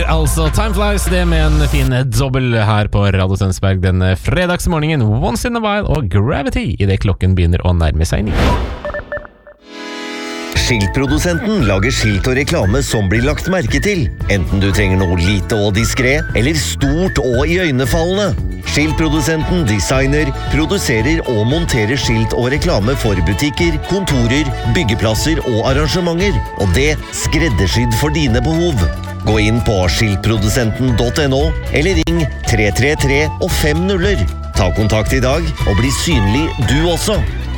altså Time Flies, det med en fin dobbel her på Radio Tønsberg denne fredagsmorgenen. Once in a while og Gravity i det klokken begynner å nærme seg 9. Skiltprodusenten lager skilt og reklame som blir lagt merke til, enten du trenger noe lite og diskret, eller stort og iøynefallende. Skiltprodusenten designer, produserer og monterer skilt og reklame for butikker, kontorer, byggeplasser og arrangementer, og det skreddersydd for dine behov. Gå inn på skiltprodusenten.no, eller ring 333 og 5 nuller. Ta kontakt i dag og bli synlig du også.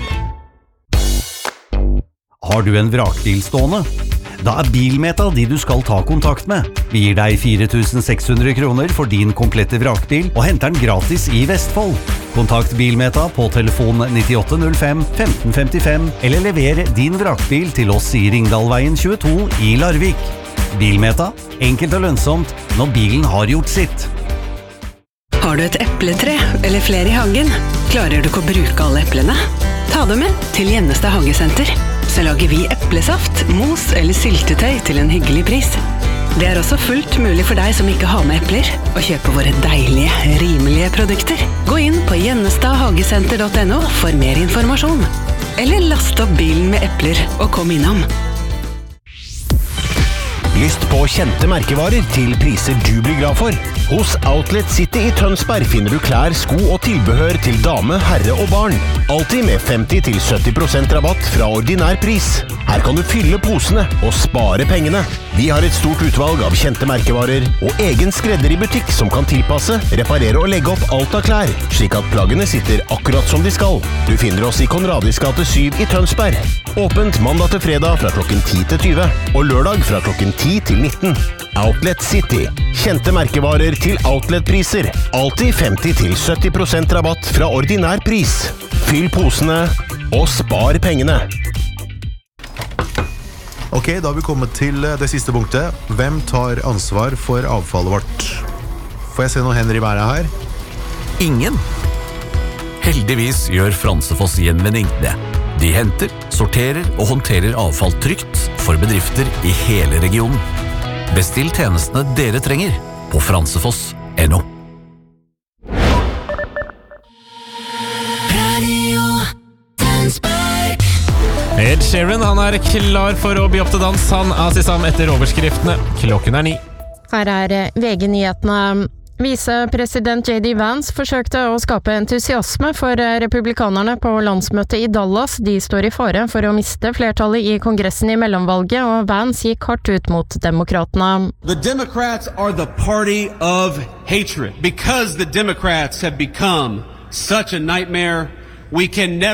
Har du en vrakbil stående? Da Bilmeta de du skal ta kontakt med. Vi gir deg 4.600 kroner for din komplette vrakbil og henter den gratis i Vestfold. Kontakt Bilmeta på telefon 9805 1555 eller lever din vrakbil til oss i Ringdalveien 22 i Larvik. Bilmeta, enkelt og lønnsomt når bilen har gjort sitt. Har du et epletre eller flere i hagen? Klarer du ikke å bruke alle eplene? Ta dem med til Gjennestad Hagesenter. Så lager vi eplesaft, mos eller syltetøy til en hyggelig pris. Det også fullt mulig for deg som ikke har med epler, å kjøpe våre deilige, rimelige produkter. Gå inn på gjennestadhagesenter.no for mer informasjon. Eller last opp bilen med epler og kom innom. Lyst på kjente merkevarer til priser du blir glad for? Hos Outlet City i Tønsberg finner du klær, sko og tilbehør til dame, herre og barn. Alltid med 50-70% rabatt fra ordinær pris. Her kan du fylle posene og spare pengene. Vi har et stort utvalg av kjente merkevarer og egen skredder i butikk som kan tilpasse, reparere og legge opp alt av klær, slik at plaggene sitter akkurat som de skal. Du finner oss i Konradis gate 7 i Tønsberg. Åpent mandag til fredag fra klokken 10 til 20 og lørdag fra klokken 10 til 19. Outlet City. Kjente merkevarer til outletpriser. Alltid 50-70% rabatt fra ordinær pris. Fyll posene og spar pengene. Ok, da har vi kommet til det siste punktet. Hvem tar ansvar for avfallet vårt? Får jeg se noen hender i været her? Ingen. Heldigvis gjør Fransefoss Gjenvinning det. De henter, sorterer og håndterer avfall trygt for bedrifter i hele regionen. Bestill tjenestene dere trenger på fransefoss.no. Ed Sheeran, han klar for å by opp til dans. Han Asisam etter overskriftene. Klokken 9. Her VG-nyhetene. Visepresident J.D. Vance forsøkte å skape entusiasme for republikanerne på landsmøtet i Dallas. De står i fare for å miste flertallet i kongressen i mellomvalget, og Vance gikk hardt ut mot demokratene. The Democrats are the party of hatred. Because the Democrats have become such a nightmare, we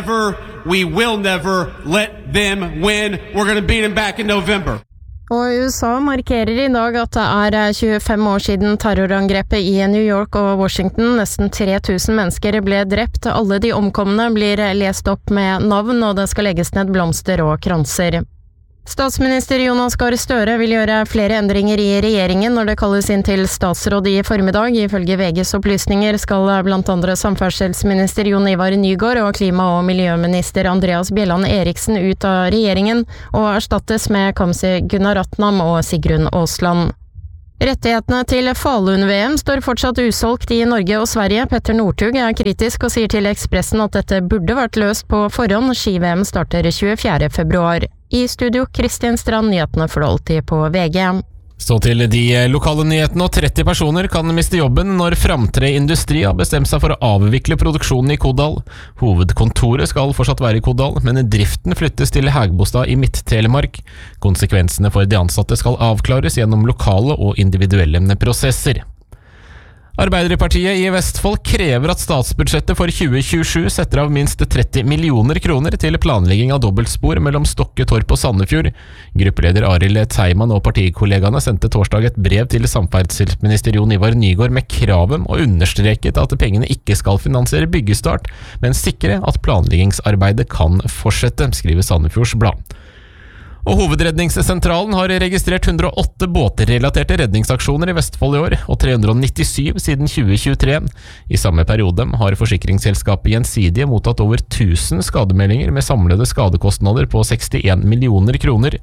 will never let them win. We're going to beat them back in November. Og USA markerer i dag at det 25 år siden terrorangrepet i New York og Washington. Nesten 3000 mennesker ble drept. Alle de omkomne blir lest opp med navn, og det skal legges ned blomster og kranser. Statsminister Jonas Gahr Støre vil gjøre flere endringer i regjeringen når det kalles inn til statsråd i formiddag. Ifølge VGs opplysninger skal blant andre samferdselsminister Jon Ivar Nygård og klima- og miljøminister Andreas Bjelland Eriksen ut av regjeringen og erstattes med Kamzy Gunaratnam og Sigrun Aasland. Rettighetene til Falun-VM står fortsatt usolgt i Norge og Sverige. Petter Northug kritisk og sier til Ekspressen at dette burde vært løst på forhånd. Ski-VM starter 24. februar. I studio Kristian Strand, nyhetene for alltid på VG. Så til de lokale nyhetene, og 30 personer kan miste jobben når Framtre Industri har bestemt seg for å avvikle produksjonen i Kodal. Hovedkontoret skal fortsatt være i Kodal, men driften flyttes til Hægebostad i Midt-Telemark. Konsekvensene for de ansatte skal avklares gjennom lokale og individuelle prosesser. Arbeiderpartiet i Vestfold krever at statsbudsjettet for 2027 setter av minst 30 millioner kroner til planlegging av dobbeltspor mellom Stokke, Torp og Sandefjord. Gruppeleder Arild Teiman og partikollegaene sendte torsdag et brev til samferdselsminister Jon Ivar Nygård med kraven og understreket at pengene ikke skal finansiere byggestart, men sikre at planleggingsarbeidet kan fortsette, skriver Sandefjords Blad. Og Hovedredningssentralen har registrert 108 båtrelaterte redningsaksjoner i Vestfold i år, og 397 siden 2023. I samme periode har forsikringsselskapet Gjensidige mottatt over 1000 skademeldinger med samlede skadekostnader på 61 millioner kroner.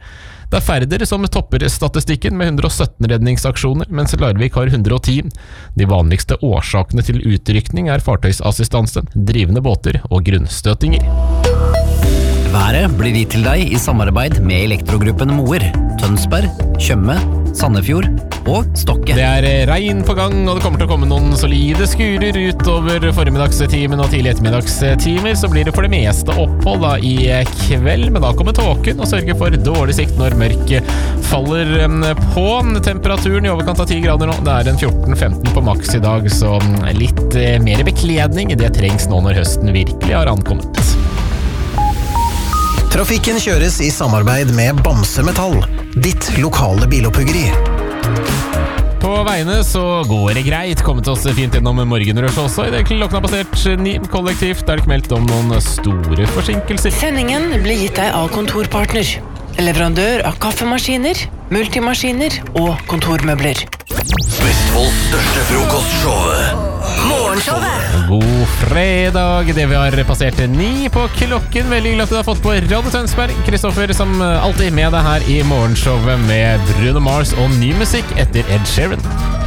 Det Færder som topper statistikken med 117 redningsaksjoner, mens Larvik har 110. De vanligste årsakene til utrykning fartøysassistanse, drivende båter og grunnstøtinger. Været blir gitt til deg i samarbeid med Elektrogruppen Moer, Tønsberg, Tjøme, Sandefjord og Stokke. Det regn på gang, og det kommer til å komme noen solide skurer utover formiddagstimen og tidlig ettermiddagstimer, så blir det for det meste opphold da i kveld, men da kommer tåken og sørger for dårlig sikt når mørket faller på. Temperaturen i overkant av 10 grader nå, det en 14-15 på maks i dag, så litt mer bekledning, det trengs nå når høsten virkelig har ankommet. Trafikken kjøres i samarbeid med Bamse Metall, ditt lokale bilopphøggeri. På veiene så går det greit, kommet oss fint gjennom morgenrush også. I det klokken har passert 9 kollektivt, det ikke meldt om noen store forsinkelser. Sendingen blir gitt deg av Kontorpartner, leverandør av kaffemaskiner, multimaskiner og kontormøbler. Vestfolds største frokostshow. Morgenshowet. God fredag, det vi har passert 9 på klokken. Veldig glad at du har fått på Radio Tønsberg. Kristoffer som alltid med deg her i morgenshowet med Bruno Mars og ny musikk etter Ed Sheeran.